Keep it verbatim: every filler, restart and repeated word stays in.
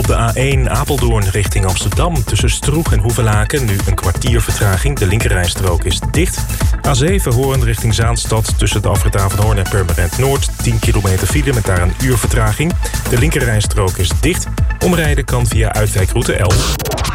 Op de A één Apeldoorn richting Amsterdam tussen Stroeg en Hoevelaken nu een kwartier vertraging. De linkerrijstrook is dicht. A zeven Hoorn richting Zaanstad tussen de afrit Avenhoorn en Purmerend Noord. tien kilometer file met daar een uur vertraging. De linkerrijstrook is dicht. Omrijden kan via uitwijkroute elf.